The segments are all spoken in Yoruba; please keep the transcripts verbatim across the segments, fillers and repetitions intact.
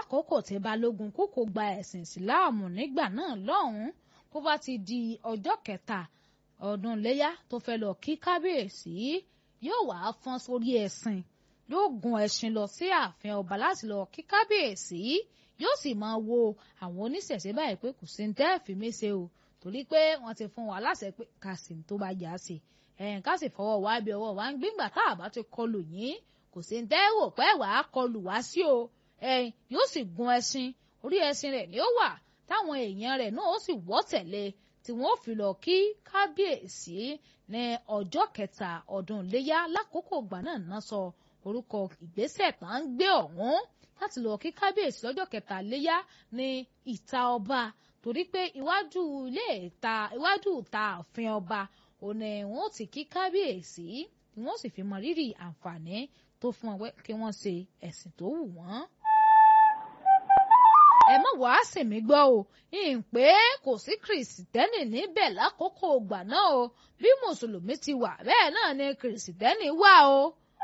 lákòókò tí Balógun Kúkú gba ẹ̀sìn ìsìláàmù nígbà náà lọ́hùn-ún bó bá ti di ọjọ́ kẹta ọdún iléyá tó fẹ́ lọ kí kábíyèsí yóò wá fọ́n sórí ẹṣin yóò gun ẹṣin lọ sí ààfin ọba láti lọ kí kábíyèsí yóò sì máa wo àwọn oníṣẹ̀ṣe báyìí pé kò sí ní tẹ́ẹ̀fì mí ṣe o torí pé wọ́n ti fún wa láṣẹ pé ká sì tó bá yá sí ẹ̀yìn ká sì fọwọ́ wá bí ọwọ́ wa ń gbígbà tá a bá ti kọlù yín kò sí ní tẹ́ẹ̀wò pé wàá kọlù wá sí o ẹ̀yìn yóò sì gun ẹṣin orí ẹṣin rẹ̀ ni ó wà táwọn èèyàn rẹ̀ náà ó sì wọ́ tẹ̀lé tí wọ́n fi lọ kí kábíyèsí ní ọjọ́ kẹta ọdún iléyá lákòókò ìgbà náà náà sọ orúkọ ìgbésẹ̀ tá ń gbé ọ̀hún láti lọ kí kábíyèsí lọ́jọ́ kẹta iléyá ní ìta ọba torí pé iwájú ilé ìta iwájú ìta ààfin ọba òní wọn ó ti kí kábíyèsí tí wọ́n sì fi mọ rírì àǹfààní tó fún ọ kí wọ́n ṣe ẹ̀sìn tó wù wọ́n. ẹ mọ̀ wá sì mí gbọ́ o ìhìn pé kò sí kìrìsìtẹ́nì níbẹ̀ lákòókò ìgbà náà o bí mùsùlùmí ti wà bẹ́ẹ̀ náà ni kìrìsìtẹ́nì wà o.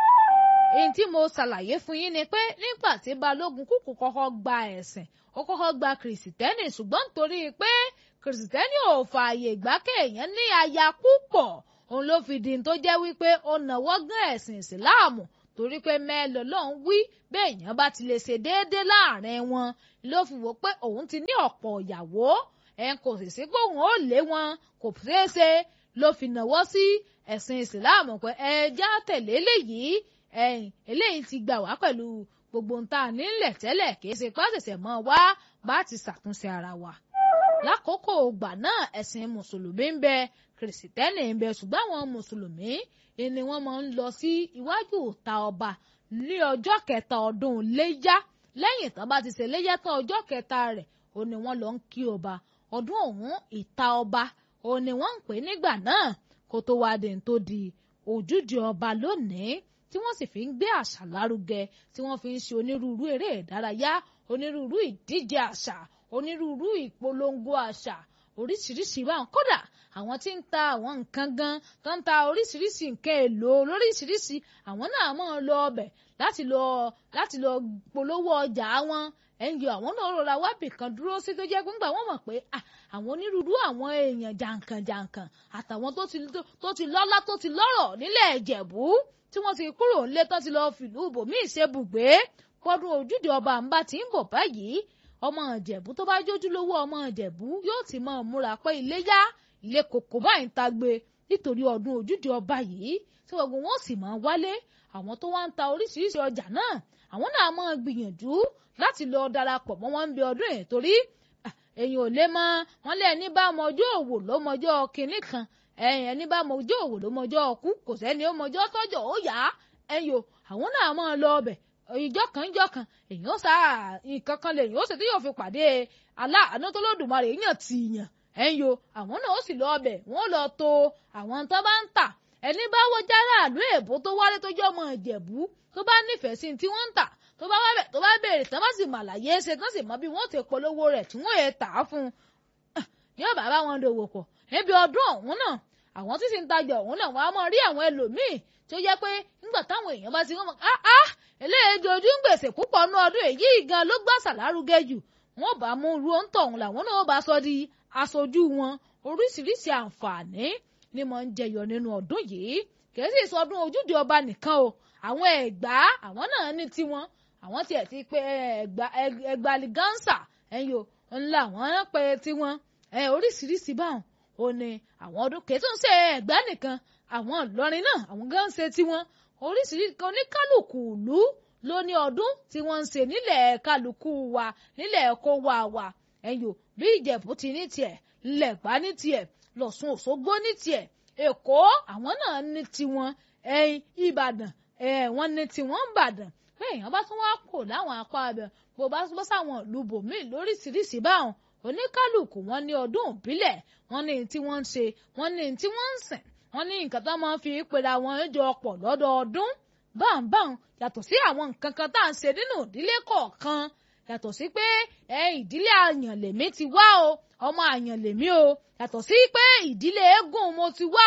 èyí tí mo ṣàlàyé fún yín ni pé nígbà tí Balógun Kúkú kọ́kọ́ gba ẹ̀sìn ó kọ́kọ́ gba kìrìsìtẹ́nì ṣùgbọ́n nítorí pé kìrìsìtẹ́nì ò fààyè gbà kéèyàn ní aya púpọ̀ òun ló fi di tó jẹ́ wípé ó nàwọ́ gán ẹ̀sìn ìsìláàmù torí pé mẹ́lọ̀ lọ́hún wí bẹ́ẹ̀ èèyàn bá ti lè ṣe déédéé láàrin wọn ló fi wò pé òun ti ní ọ̀pọ̀ ìyàwó ẹ̀ kò sì sí pé òun ó lé wọn kò ṣeé ṣe ló fi nàwọ́ sí ẹ̀sìn ìsìláàmù pé ẹja tẹ̀lé léyìí ẹ̀yìn eléyìí ti gbà wá pẹ̀lú gbogbo ń ta nílẹ̀ tẹ́lẹ̀ kìí ṣe pàṣẹṣẹ mọ́ wá bá ti ṣàtúnṣe ara wa. lákòókò ìgbà náà ẹ̀sìn mùsùlùmí ń bẹ kìrìsìtẹ́nì ń bẹ ṣùgbọ́n àwọn mùsùlùmí ni wọ́n máa ń lọ sí iwájú ìta ọba ní ọjọ́ kẹta ọdún léyá lẹ́yìn tán bá ti ṣe léyá tán ọjọ́ kẹta rẹ̀ ó ní wọ́n lọ ń kí ọba ọdún ọ̀hún ìta ọba ó ní wọ́n ń pè nígbà náà kó tó wá dé tó di ojúde ọba lónìí tí wọ́n sì fi ń gbé àṣà lárugẹ tí wọ́n fi ń ṣe onírúurú eré ìdárayá onírúurú ìdíje àṣà onírúurú ìpolongo àṣà oríṣiríṣi báwọn kódà àwọn tí ń ta àwọn nǹkan gan tó ń ta oríṣiríṣi nǹkan èlò lóríṣiríṣi àwọn náà máa lọ ọbẹ̀ láti lọ láti lọ polówó ọjà wọn ẹnjọ àwọn náà rọra wábì kan dúró sí tó jẹ́ pé ńgbà wọ́n mọ̀ pé àwọn onírúurú àwọn èèyàn jàǹkànjàǹkàn àtàwọn tó ti tó ti lọ́lá tó ti lọ́rọ̀ nílẹ̀ Ìjẹ̀bú tí wọ́n ti kúrò nílé tán ti lọ fìlú ibòmíì ṣe bùgbé pọ́dún ojúde ọba ń bá ti ń bọ̀ báyìí ọmọ Ìjẹ̀bú tó bá jójú lówó ọmọ Ìjẹ̀bú yóò ti máa múra pé ilé yá ilé kòkó báyìí ń tagbe nítorí ọdún ojúde ọba yìí tí gbogbo wọn sì máa wálé àwọn tó wá ń ta oríṣiríṣi ọjà náà àwọn náà máa gbìyànjú láti lọ darapọ̀ mọ́ wọn ń bẹ ọdún yìí torí èyàn ò lè mọ wọn lé ẹni bá mọjọ́ òwò ló mọjọ́ kinní kan ẹ̀yìn ẹni bá mọjọ́ òwò ló mọjọ́ ọkú kò sẹ́ni ó mọjọ́ tọ́jọ́ ó yá ẹ̀yìn o àwọn náà máa lọ ọbẹ̀ ìjọ kan ìjọ kan èyàn sá nǹkan kan lè yàn ó sì tí yóò fi pàdé aláàánú tó lódùmarè yàn tì yàn ẹ̀yìn o àwọn náà ó sì lọ ọbẹ̀ wọ́n lọ to àwọn tó bá ń tà ẹni bá wọ jára àlú èbó tó wálé tó jẹ́ ọmọ Ìjẹ̀bú tó bá nífẹ̀ẹ́ sí tí wọ́n ń tà tó bá wábẹ̀ tó bá béèrè tán bá sì màlàyé ṣe tán sì mọ bí wọ́n ti polówó rẹ̀ tí wọ́n yẹ tà á fún un yóò bá bá wọn dòwò pọ̀ níbi ọdún ọ̀hún náà àwọn tí sì ń tajà ọ̀hún náà wọ́n á mọ rí àwọn ẹlòmíì tó yẹ pé nígbà táwọn èèyàn bá ti wọ́n mọ̀ á á eléyìí ojú ń gbèsè púpọ̀ nú ọdún èyí gan ló gbàsà lárugẹ jù wọ́n bá mú ru ń tọ̀hún làwọn náà bá sọ di aṣojú wọn oríṣiríṣi àǹfààní ni mo ń jẹyọ nínú ọdún yìí kì í sì sọdún ojúde ọba nìkan o àwọn Ẹ̀gbá àwọn náà ní tiwọn àwọn tiẹ̀ ti pé ẹ̀gbá ẹ̀gbálígánsà ẹ̀yọ ńlá wọn pé tiwọn ẹ̀ oríṣiríṣi báwọn ò ní àwọn ọdún kì í tún ṣe Ẹ̀gbá nìkan àwọn Ìlọrin náà àwọn gan ń ṣe tiwọn oríṣiríṣi oníkálùkù ìlú ló ní ọdún tí wọ́n ń ṣe nílẹ̀ kálukú wa nílẹ̀ kó wa wa ẹ̀yọ bí Ìjẹ̀bú ti ní tiẹ̀ ńlẹ̀gbá ní tiẹ̀ lọ́sùn Òṣogbo ní tiẹ̀ Èkó àwọn náà ní tiwọn ẹ̀yìn Ìbàdàn ẹ̀ wọ́n ní tiwọn ń bàdàn pé èèyàn bá tún wá kò láwọn apá abẹ bó bá bọ́ sáwọn ìlú bòmíì lóríṣiríṣi báwọn oníkálùkù wọn ní ọdún ìbílẹ̀ wọn ní tí wọ́n ń ṣe wọn ní tí wọ́n ń sìn wọn ní nǹkan tó máa ń fi pera wọn jọ pọ̀ lọ́dọọdún báńbáń yàtọ̀ sí àwọn nǹkan kan tá à ń ṣe nínú ìdílé kọ̀ọ̀kan yàtọ̀ sí pé ẹ ìdílé àyànlèmí ti wá o ọmọ àyànlèmí o yàtọ̀ sí pé ìdílé eégún mo ti wá o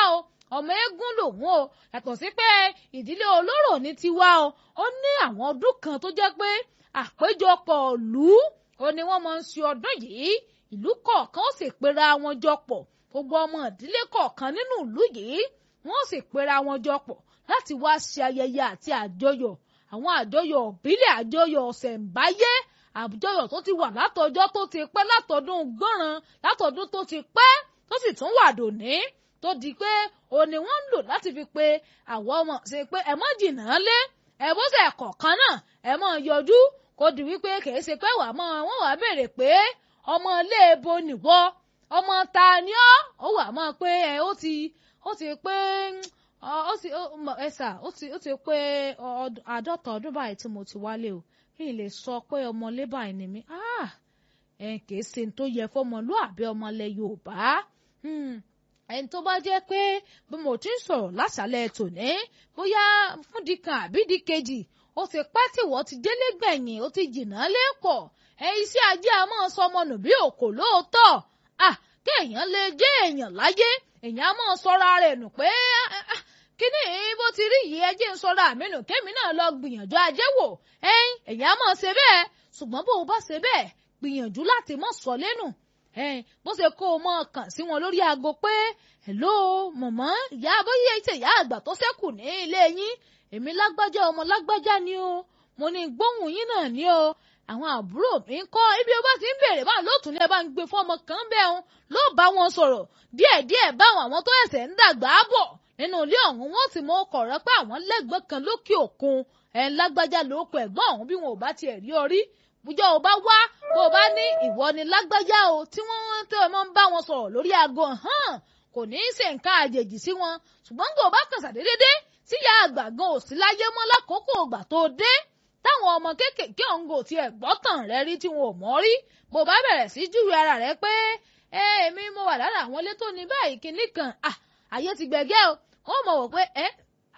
ọmọ eégún lòun o yàtọ̀ sí pé ìdílé olóró ní tiwa o ó ní àwọn ọdún kan tó jẹ́ pé àpéjọpọ̀ ìlú ó ní wọ́n máa ń ṣe ọdún yìí ìlú kọ̀ọ̀kan ó sì pera wọn jọpọ̀ gbogbo ọmọ ìdílé kọ̀ọ̀kan nínú ìlú yìí wọ́n sì pera wọn jọpọ̀ láti wá ṣe ayẹyẹ àti àjọyọ̀ àwọn àjọyọ̀ ìbílẹ̀ àjọyọ̀ ọ̀sẹ̀ǹbáyé àjọyọ̀ tó ti wà látọjọ́ tó ti pẹ́ látọdún gbọ́ràn látọdún tó ti pẹ́ tó sì tún wà dòní tó di pé òní wọ́n ń lò láti fi pe àwọn ọmọ ṣe pé ẹ mọ́ jìnnà lé ẹ bó ṣe kọ̀ọ̀kan náà ẹ mọ́ yọjú kó di wípé kìí ṣe pé wàá mọ́ wọn wàá béèrè pé ọmọ ilé ebo nìwọ ọmọ ta ni ọ́ ó wàá mọ́ pé ẹ ó ti ó ti pé ó ti ẹ sà ó ti ó ti pé àádọ́ta ọdún báyìí tí mo ti wálé o kí n lè sọ pé ọmọlé báyìí ni mí ẹ kìí ṣe tó yẹ fọmọlúàbí ọmọlẹ Yorùbá ẹni tó bá jẹ́ pé bí mo ti ń sọ̀rọ̀ lásàlẹ̀ tòní bóyá fúndì kan àbí di kejì ó ti pẹ́ tí wọ́n ti délé gbẹ̀yìn ó ti jìnnà lẹ́pọ̀ ẹ iṣẹ́ ajé a máa sọ ọmọ nù bí òkò lóòótọ́ kéèyàn lè jẹ́ èèyàn láyé èèyàn á máa sọra rẹ̀ nù pé kíní bó ti rí yìí ẹjẹ́ ń sọra àmì nù kémi náà lọ gbìyànjú ajé wò èèyàn á máa ṣe bẹ́ẹ̀ ṣùgbọ́n bó o bá ṣe bẹ́ẹ̀ gbìyànjú láti má sọ lẹ́nu bó ṣe kó o mọ̀ kàn sí wọn lórí aago pé hello mọ̀mọ́ ìyá abóyè ṣe ìyá àgbà tó ṣẹ́kù ní ilé yín èmi lágbájá ọmọ lágbájá ni o mo ní gbóhùn yín náà ni o àwọn àbúrò mi ń kọ́ ibi ó bá ti ń bèrè báwọn lóòtún ní ẹ bá ń gbé fún ọmọ kan bẹ́ẹ̀ ń ló bá wọn sọ̀rọ̀ díẹ̀díẹ̀ báwọn àwọn tó ẹ̀sẹ̀ ń dàgbà bọ̀ nínú ilé ọ̀hún wọ́n sì mọ ọkọ̀ rẹ pé àwọn lẹ́gbẹ̀ẹ́ kan lókè òkun ẹ̀ ń lágbájá lóko ẹ̀gbọ́n ọ̀hún bí wọn ò bá tiẹ̀ rí orí bùjọ́ ò bá wá bó o bá ní ìwọ ni lágbájá o tí wọ́n tó ẹ mọ́ ń bá wọn sọ̀rọ̀ lórí aago hàn kò ní í ṣe nǹkan àjèjì sí wọn ṣùgbọ́n gbọ́ bá kàn sàdédédé tíyà àgbà gan ò sí láyé mọ́ lákòókò ìgbà tó dé táwọn ọmọ kéékèèké ọ̀hún kò tiẹ̀ gbọ́tàn rẹ rí tí wọn ò mọ̀ rí bó bá bẹ̀rẹ̀ sí júwe ara rẹ pé ẹ èmi mo wà lára àwọn ilé tó ní báyìí kinní kan àyè ti gbẹ̀gẹ́ o wọ́n mọ̀ wò pé ẹ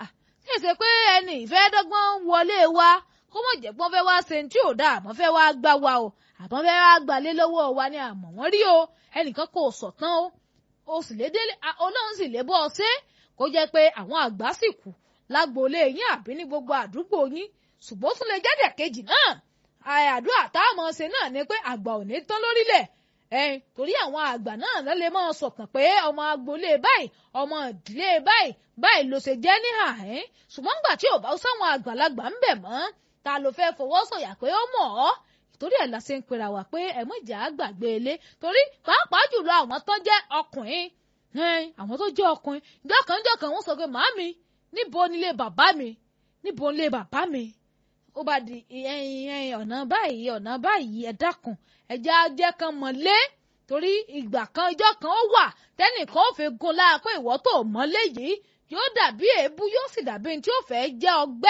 ṣe é ṣe pé ẹni ìfẹ́ dọ́gbọ́n wọlé wa kó mọ̀ jẹ́ pọ́n fẹ́ wá ṣe tí ò dáa àmọ́ fẹ́ wá gbá wa o àmọ́ fẹ́ wá gbalé lọ́wọ́ wa ni àmọ́ wọ́n rí o ẹnìkan kò sọ̀tán o o sì lé délé ọlọ́run sì lé bọ́ ọ ṣe kó jẹ́ pé àwọn àgbà sì kù lágboolé yín àbí ní gbogbo àdúgbò yín ṣùgbọ́n tún lè jáde kejì náà àdúrà táwọn ṣe náà ni pé àgbà ò ní tán lórílẹ̀ ẹ̀yìn torí àwọn àgbà náà ló lè máa sọ̀tàn pé ọmọ agboolé báyìí ọmọ ìdílé báyìí báyìí ló ṣe jẹ́ níhà ẹ́ ṣùgbọ́n nígbà tí ò bá sáwọn àgbàlagbà ń bẹ̀ mọ́ ta ló fẹ́ fọwọ́ sọ̀yà pé ó mọ̀ ọ́ torí ẹ̀ la ṣe ń pera wà pé ẹ̀ mọ̀ ìjà àgbàgbé ilé torí pàápàá jùlọ àwọn tó jẹ́ ọkùnrin àwọn tó jẹ́ ọkùnrin jọ̀kànjọ̀kàn wọ́n sọ pé màámi níbo nílé bàbá mi níbo nílé bàbá mi ó bá di ọ̀nà báyìí ọ̀nà báyìí ẹ dákun ẹ̀jẹ̀ ajẹ́ kan mọ̀lé torí ìgbà kan ìjọ kan ó wà tẹ́nìkan ó fi gun lára pé ìwọ tó mọ́lé yìí yóò dàbí èébú yóò sì dàbí tí ó fẹ́ jẹ́ ọgbẹ́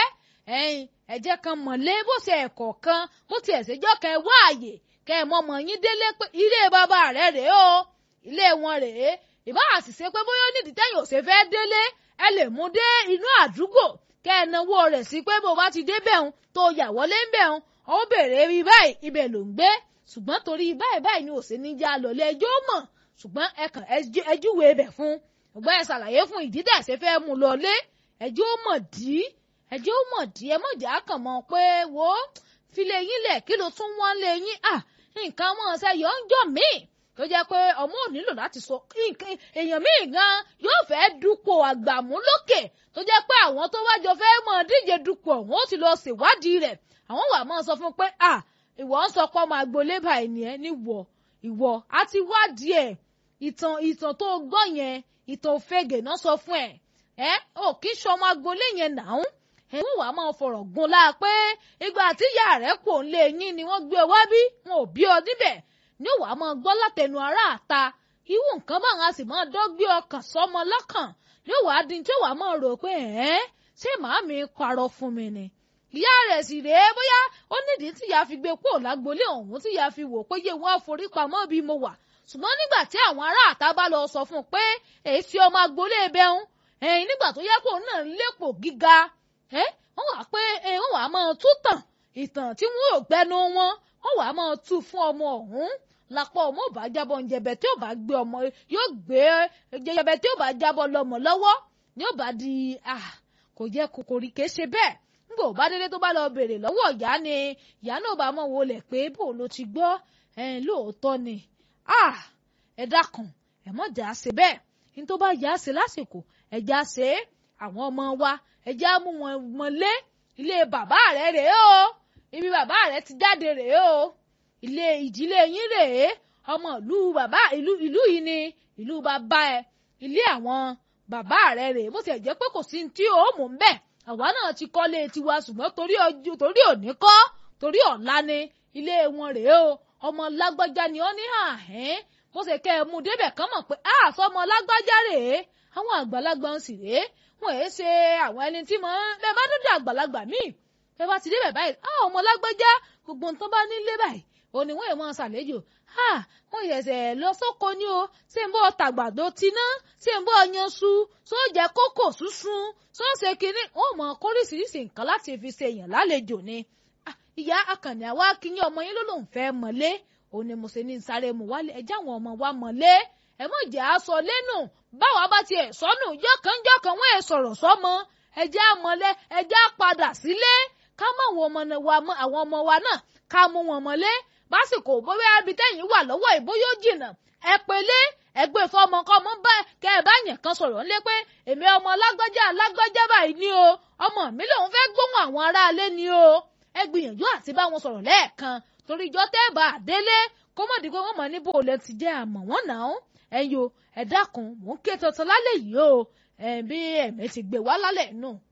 ẹ̀jẹ̀ kan mọ̀lé bó ṣe ẹ̀kọ́ kan bó ti ẹ̀sẹ̀jọ́ kan ẹ wá àyè kẹ́ ẹ mọ́ ọmọ yín délé pé ilé bàbá rẹ̀ rèé o ilé wọn rèé ìbá àṣìṣe pé bóyá nídìí tẹ́yìn ò ṣe fẹ́ délé ẹ lè mú dé inú àdúgbò kẹ́ ẹ náwó rẹ̀ sí pé bó bá ti dé bẹ̀hùn tó yà wọlé ń bẹ̀hùn ó béèrè ibi báyìí ibẹ̀ ló ń gbé ṣùgbọ́n torí báyìí báyìí ni ò sí ní já lọ lẹ́jọ́ mọ̀ ṣùgbọ́n ẹ kàn ẹjúwe ibẹ̀ fún ọgbọ́n ẹ ṣàlàyé fún ìdí dẹ̀ ṣe fẹ́ mú lọ lé ẹjọ́ mọ̀ dí ẹjọ́ mọ̀ dí ẹ mọ̀ jà kàn mọ́ pé wo filẹ̀ yín lẹ̀ kí ló tún wọ́n lé yín à nǹkan mọ̀ ṣe yọ̀ ń jọ míì tó jẹ́ pé ọmọ ò nílò láti sọ èèyàn míì gan yóò fẹ́ dupò àgbàmú lókè tó jẹ́ pé àwọn tó wájọ fẹ́ mọ̀ díje dupò ọ̀hún ó ti lọ ṣèwádìí rẹ̀ àwọn wà máa sọ fún pé à ìwọ ń sọ pé ọmọ agboolé báyìí ni ẹ níwọ ìwọ á ti wádìí ẹ ìtàn ìtàn tó gbọ́ yẹn ìtàn òfegè náà sọ fún ẹ ẹ ò kí sọ ọmọ agboolé yẹn nàún ẹ wọ́n wàá máa fọ̀rọ̀ gun láà pé ìgbà tí ìyá rẹ̀ pò ń lé yín ni wọ́n gbé ọ wá bí wọn ò bí ọ níbẹ̀ ní wàá máa gbọ́ látẹnu ará àta irú nǹkan báwọn a sì máa dọ́gbé ọkàn sọmọ lọ́kàn ní wàá dín tí wàá máa rò pé ẹ̀ ṣé màámi parọ́ fún mi ni ìyá rẹ̀ sì rèé bóyá ó nídìí tí ìyá fi gbé kúrò lágbolé ọ̀hún tí ìyá fi wò pé yé wọn forí pamọ́ bí mo wà ṣùgbọ́n nígbà tí àwọn ará àta bá lọ sọ fún un pé èyí fi ọmọ agboolé bẹ́hùn ẹ̀yìn nígbà tó yẹ kó náà lépò gíga wọ́n wà pé wọ́n wà máa tú tàn ìtàn tí wọ́n ò gbẹnu wọn wọ́n wà máa tú fún ọmọ ọ̀hún lápò ọmọ ò bá jábọ́ ǹjẹ̀bẹ̀ tí ò bá gbé ọmọ yóò gbé ǹjẹ̀bẹ̀ tí ò bá jábọ́ lọ́mọ lọ́wọ́ ni ó bá di ah kò yẹ kòkòrì ké ṣe bẹ́ẹ̀ nígbà ò bá délé tó bá lọ béèrè lọ́wọ́ ìyá ni ìyá náà bá mọ̀ wọlé pé bó ló ti gbọ́ ẹ̀ lóòótọ́ ni ah ẹ dákun ẹ mọ̀ jà ṣe bẹ́ẹ̀ ní tó bá yà á ṣe lásìkò ẹ já ṣe àwọn ọmọ wa ẹ já mú wọn mọ́lé ilé bàbá rẹ rèé o ibi bàbá rẹ ti jáde rèé o ilé ìdílé yín rèé ọmọ ìlú bàbá ìlú ìlú yìí ni ìlú bàbá ẹ ilé àwọn bàbá rẹ rèé bó tiẹ̀ jẹ́ pé kò sí tí ó mú bẹ́ẹ̀ àwa náà ti kọ́lé tiwa ṣùgbọ́n torí ọjọ́ torí òní kọ́ torí ọ̀la ni ilé wọn rèé o ọmọ lágbájá ni ó ní àhẹ́n bó ṣe kẹ́ ẹ mú débẹ̀ kán mọ̀ pé àṣọ ọmọ lágbájá rèé àwọn àgbàlagbà ń sì rèé wọn èé ṣe àwọn ẹni tí mo bẹ́ẹ̀ bá dúdú àgbàlagbà míì bẹ́ẹ̀ bá ti débẹ̀ báyìí àwọn ọmọ lágbájá gbogbo nǹkan bá nílé báyìí òní wọ́n èèmọ̀ ṣàlejò wọ́n yẹ̀sẹ̀ lọ sóko ní o ṣé ń bọ́ tàgbàdo tiná ṣé ń bọ́ yanṣu ṣó jẹ́ kókò ṣúṣun ṣó ṣe kínní wọ́n mọ̀ kóríṣiríṣi nǹkan láti fi ṣe èèyàn lálejò ni ìyá akànnì àwa kìíní ọmọ yín ló lòún fẹ́ mọ̀lé òun ni mo ṣe ní sáré mu wálé ẹjẹ́ àwọn ọmọ wa mọ̀lé ẹ mọ̀ jẹ́ aṣọ lẹ́nu báwa bá tiẹ̀ sọ́nù jọ́kànjọ́kàn wọ́n ẹ̀ sọ̀rọ̀ sọ́mọ ẹjẹ́ àmọ́lé ẹjẹ́ àpadà sílé ká mọ̀ àwọn ọmọ wa náà ká mú wọn mọ̀lé básìkò bóyá ibi tẹ́yìn wà lọ́wọ́ ìbó yóò jìnnà ẹ pélé ẹgbẹ́ fọmọ kọ́ mọ́ bá kẹ́ ẹ bá yàn kan sọ̀rọ̀ ńlẹ́ pé èmi ọmọ lágbájá lágbájá báyìí ni o ọmọ mi lòun fẹ́ gbóhùn àwọn aráalé ni o ẹ gbìyànjú àti bá wọn sọ̀rọ̀ lẹ́ẹ̀kan torí ìjọ tẹ́ ẹ bá délé kó mọ̀ dípò wọ́n mọ̀ níbo lẹ ti jẹ́ àmọ̀ wọ́n nà ó ẹ yo ẹ dákun mò ń ké tuntun lálẹ́ yìí o ẹ bí ẹ̀mí ti gbé wá lálẹ́ nù.